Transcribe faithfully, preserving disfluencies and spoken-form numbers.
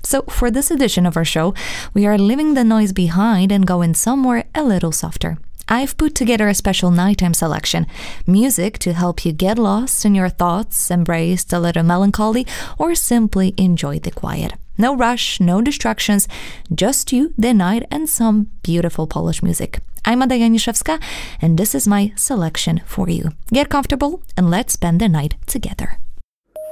So for this edition of our show, we are leaving the noise behind and going somewhere a little softer. I've put together a special nighttime selection, music to help you get lost in your thoughts, embrace a little melancholy, or simply enjoy the quiet. No rush, no distractions, just you, the night, and some beautiful Polish music. I'm Ada Janiszewska, and this is my selection for you. Get comfortable and let's spend the night together.